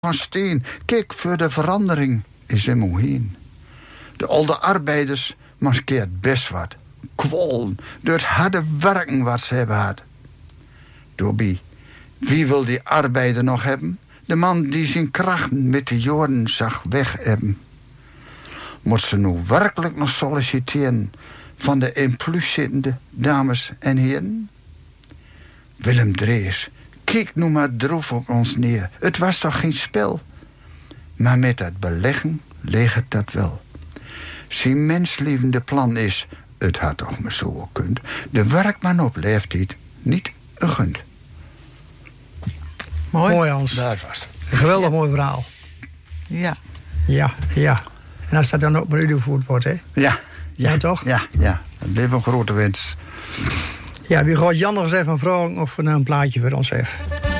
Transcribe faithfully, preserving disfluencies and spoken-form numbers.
van steen. Kijk, voor de verandering is hem heen. De oude arbeiders maskeert best wat. Kwollen door het harde werken wat ze hebben gehad. Dobie, wie wil die arbeider nog hebben? De man die zijn krachten met de jaren zag weg hebben. Moet ze nu werkelijk nog solliciteren van de in plus zittende dames en heren? Willem Drees, kijk nu maar droef op ons neer. Het was toch geen spel? Maar met dat beleggen leeg het dat wel. Zijn menslievende plan is, het had toch maar zo gekund. De werkman op leeftijd niet gegund. Mooi. Mooi, Hans. Daar was Een geweldig ja. mooi verhaal. Ja. Ja, ja. En als dat dan ook maar uitgevoerd wordt, hè? Ja. Ja, ja toch? Ja, ja. Dat blijft een grote wens. Ja, wie gaat Jan nog eens even vragen of we een plaatje voor ons heeft?